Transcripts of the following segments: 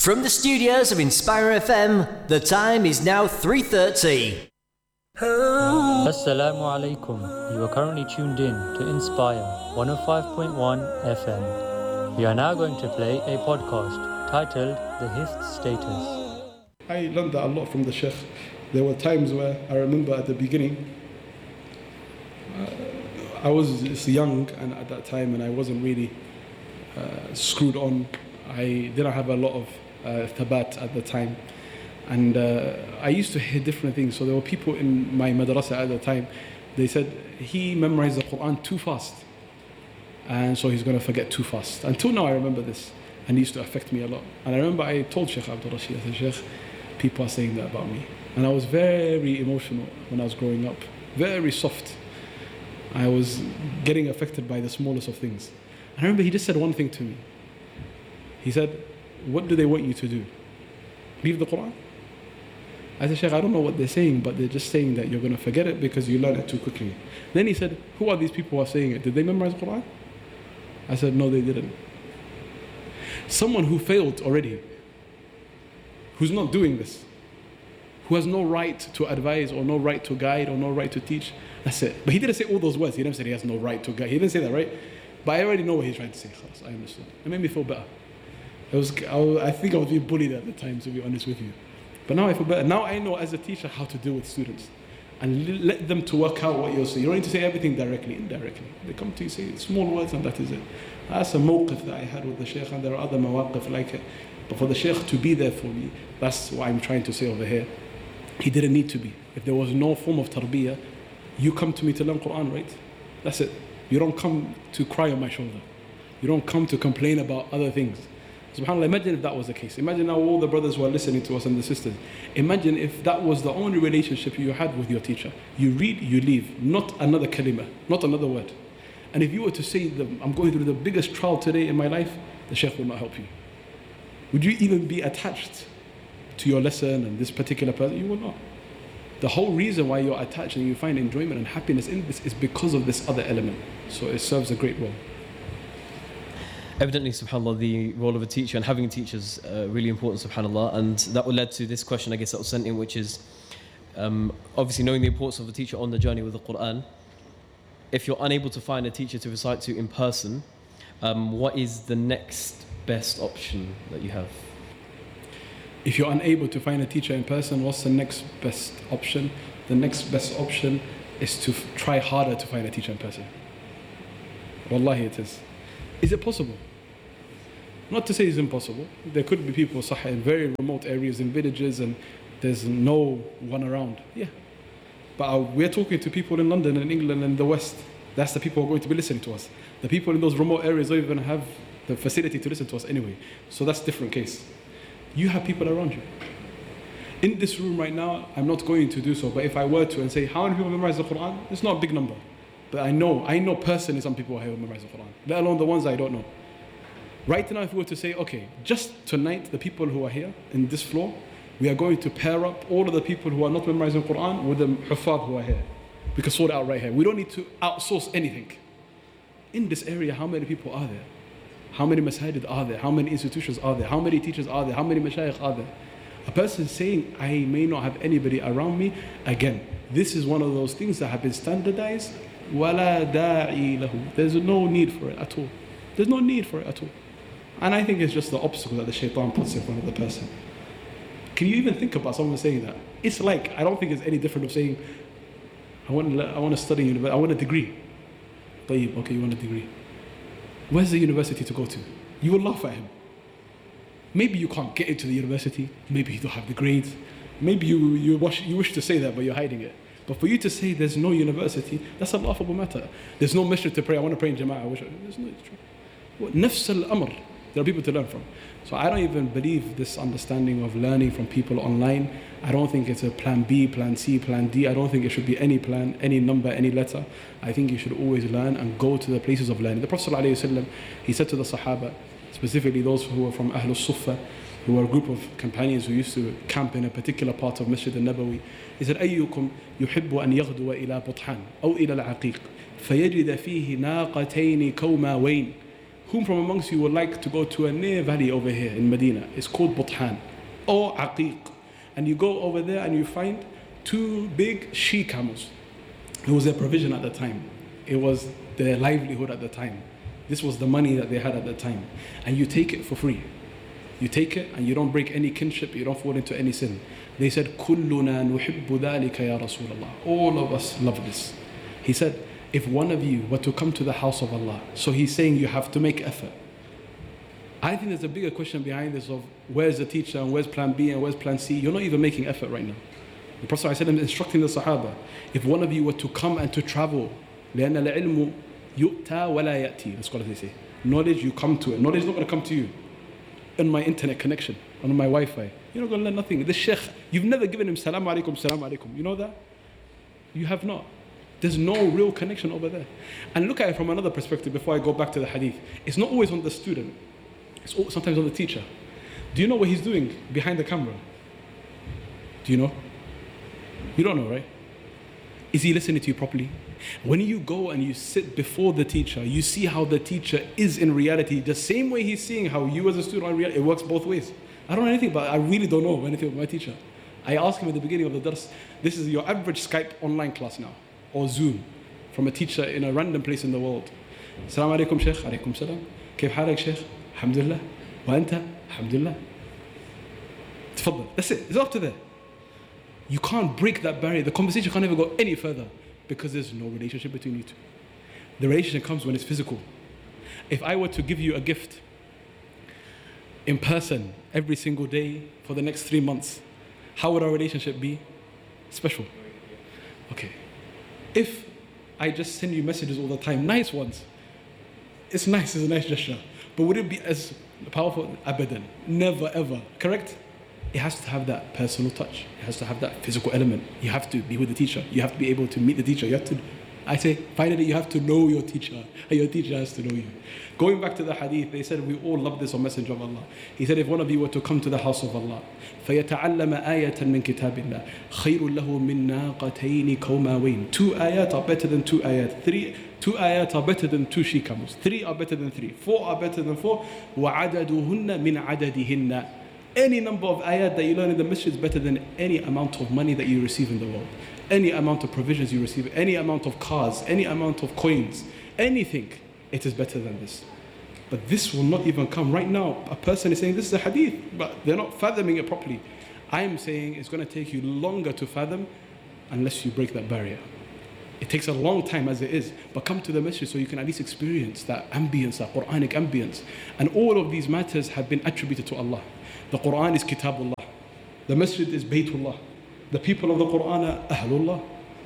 From the studios of Inspire FM, the time is now 3:30. Assalamu alaikum. You are currently tuned in to Inspire 105.1 FM. We are now going to play a podcast titled The Hifz Status. I learned that a lot from the Sheikh. There were times where I remember at the beginning, I was just young and at that time, and I wasn't really screwed on. I didn't have a lot of thabat at the time, and I used to hear different things. So there were people in my madrasa at the time, they said he memorized the Quran too fast, and so he's going to forget too fast. Until now I remember this, and it used to affect me a lot. And I remember I told Sheikh Abdul Rashid, I said, Sheikh, people are saying that about me. And I was very emotional when I was growing up, very soft. I was getting affected by the smallest of things. I remember he just said one thing to me. He said, what do they want you to do? Leave the Quran? I said, Sheikh, I don't know what they're saying, but they're just saying that you're going to forget it because you learn it too quickly. Then he said, who are these people who are saying it? Did they memorize the Quran? I said, no, they didn't. Someone who failed already, who's not doing this, who has no right to advise or no right to guide or no right to teach, that's it. But he didn't say all those words. He never said he has no right to guide. He didn't say that, right? But I already know what he's trying to say. I understood. It made me feel better. I think I was being bullied at the time, to be honest with you. But now I feel better. Now I know as a teacher how to deal with students and let them to work out what you're saying. You don't need to say everything directly, indirectly. They come to you, say small words, and that is it. That's a mawqif that I had with the Shaykh, and there are other mawaqif like it. But for the Shaykh to be there for me, that's what I'm trying to say over here. He didn't need to be. If there was no form of tarbiyah, you come to me to learn Quran, right? That's it. You don't come to cry on my shoulder. You don't come to complain about other things. SubhanAllah, imagine if that was the case. Imagine now all the brothers who are listening to us and the sisters. Imagine if that was the only relationship you had with your teacher. You read, you leave, not another kalima, not another word. And if you were to say, I'm going through the biggest trial today in my life, the Shaykh will not help you. Would you even be attached to your lesson and this particular person? You will not. The whole reason why you're attached and you find enjoyment and happiness in this is because of this other element. So it serves a great role. Evidently, subhanAllah, the role of a teacher and having teachers really important, subhanAllah, and that will lead to this question, I guess, that was sent in, which is obviously knowing the importance of a teacher on the journey with the Quran. If you're unable to find a teacher to recite to in person, what is the next best option that you have? If you're unable to find a teacher in person, what's the next best option? The next best option is to try harder to find a teacher in person. Wallahi, it is. Is it possible? Not to say it's impossible. There could be people in very remote areas, in villages, and there's no one around. Yeah. But we're talking to people in London and England and the West. That's the people who are going to be listening to us. The people in those remote areas don't even have the facility to listen to us anyway. So that's a different case. You have people around you. In this room right now, I'm not going to do so, but if I were to and say, how many people memorize the Quran? It's not a big number. But I know personally some people who memorize the Quran, let alone the ones I don't know. Right now, if we were to say, okay, just tonight, the people who are here in this floor, we are going to pair up all of the people who are not memorizing the Quran with the huffaz who are here. We can sort it out right here. We don't need to outsource anything. In this area, how many people are there? How many masajid are there? How many institutions are there? How many teachers are there? How many mashayikh are there? A person saying, I may not have anybody around me, again, this is one of those things that have been standardized. وَلَا دَاعِي لَهُ. There's no need for it at all. There's no need for it at all. And I think it's just the obstacle that the shaitan puts in front of the person. Can you even think about someone saying that? It's like, I don't think it's any different of saying, I want to study university, I want a degree. Okay, you want a degree. Where's the university to go to? You will laugh at him. Maybe you can't get into the university. Maybe you don't have the grades. Maybe you wish to say that, but you're hiding it. But for you to say there's no university, that's a laughable matter. There's no masjid to pray. I want to pray in Jama'ah. There's no, what? Nafs al-amr. There are people to learn from. So I don't even believe this understanding of learning from people online. I don't think it's a plan B, plan C, plan D. I don't think it should be any plan, any number, any letter. I think you should always learn and go to the places of learning. The Prophet ﷺ, he said to the Sahaba, specifically those who were from Ahlul Suffah, who were a group of companions who used to camp in a particular part of Masjid al-Nabawi. He said, أيكم يحب أن يغدو إلى بطحان أو إلى العقيق فيجد فيه ناقتين كوماوين Whom from amongst you would like to go to a near valley over here in Medina? It's called Buthan or Aqiq. And you go over there and you find 2 big she camels. It was their provision at the time. It was their livelihood at the time. This was the money that they had at the time. And you take it for free. You take it and you don't break any kinship, you don't fall into any sin. They said, كُلُّنَا نُحِبُّ ذَلِكَ يَا رَسُولَ اللَّهِ. All of us love this. He said, if one of you were to come to the house of Allah, so he's saying you have to make effort. I think there's a bigger question behind this of where's the teacher and where's plan B and where's plan C. You're not even making effort right now. The Prophet ﷺ instructing the Sahaba, if one of you were to come and to travel, لأن العلم يؤتى ولا يأتي. The scholars they say, knowledge, you come to it. Knowledge is not going to come to you on my internet connection, on my Wi-Fi. You're not going to learn nothing. This sheikh, you've never given him salam alaikum. You know that? You have not. There's no real connection over there. And look at it from another perspective before I go back to the hadith. It's not always on the student. It's sometimes on the teacher. Do you know what he's doing behind the camera? Do you know? You don't know, right? Is he listening to you properly? When you go and you sit before the teacher, you see how the teacher is in reality, the same way he's seeing how you as a student are in reality. It works both ways. I don't know anything, but I really don't know anything about my teacher. I asked him at the beginning of the dars, this is your average Skype online class now, or Zoom, from a teacher in a random place in the world. Assalamu alaikum Sheikh, alaikum salam. كيف حالك Sheikh? Alhamdulillah. وأنت? Alhamdulillah. تفضل. That's it. It's up to there. You can't break that barrier. The conversation can't ever go any further because there's no relationship between you two. The relationship comes when it's physical. If I were to give you a gift in person every single day for the next 3 months, how would our relationship be? Special. Okay. If I just send you messages all the time, nice ones, it's nice, it's a nice gesture, but would it be as powerful? Abadan. Never ever. Correct? It has to have that personal touch. It has to have that physical element. You have to be with the teacher. You have to be able to meet the teacher. You have to, I say, finally, you have to know your teacher. And your teacher has to know you. Going back to the hadith, they said, we all love this on Messenger of Allah. He said, if one of you were to come to the house of Allah, فَيَتَعَلَّمَ آيَةً مِنْ كِتَابِ اللَّهِ خَيْرٌ لَهُ مِنْ نَاقَتَيْنِ كَوْمَاوَيْنِ 2 ayat are better than 2 ayat. 2 ayat are better than 2 she camels. 3 are better than 3. 4 are better than 4. وَعَدَدُهُنَّ مِنْ عَدَدِهِنَّ. Any number of ayat that you learn in the masjid is better than any amount of money that you receive in the world. Any amount of provisions you receive, any amount of cars, any amount of coins, anything, it is better than this. But this will not even come. Right now, a person is saying this is a hadith, but they're not fathoming it properly. I'm saying it's going to take you longer to fathom unless you break that barrier. It takes a long time as it is, but come to the masjid so you can at least experience that ambience, that Quranic ambience. And all of these matters have been attributed to Allah. The Quran is Kitabullah. The masjid is Baytullah. The people of the Quran are Ahlullah.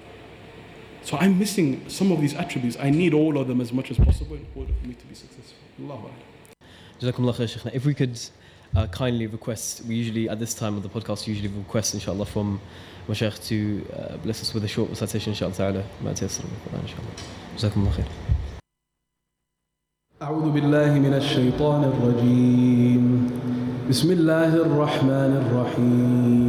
So I'm missing some of these attributes. I need all of them as much as possible in order for me to be successful. Allahu Akbar. Jazakumullah khair, Shaykhna. If we could kindly request, we usually, at this time of the podcast, usually request, inshallah, from Mashaykh to bless us with a short recitation, inshallah ta'ala. Ma tayassara min al-Quran, inshallah. Jazakumullah khair. أعوذ بالله من الشيطان الرجيم بسم الله الرحمن الرحيم